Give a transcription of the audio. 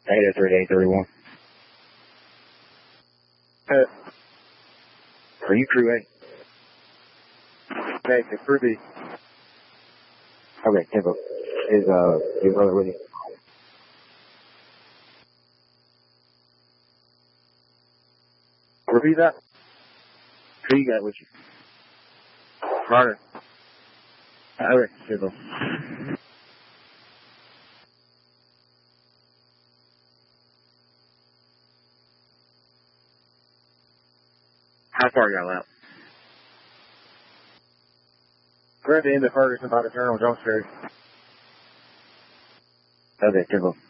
803-831. Are you crew A? Negative, crew B. Okay, tempo. Is, your brother with you? Repeat that? Who you got with you? Ryder. Okay, tempo. How far y'all out? We're at the end of Ferguson by the turn on Jones Ferry. Okay, tempo.